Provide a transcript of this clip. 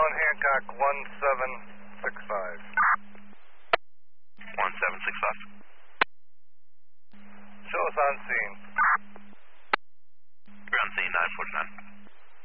on Hancock 1765. 1765. Show us on scene. You're on scene 949.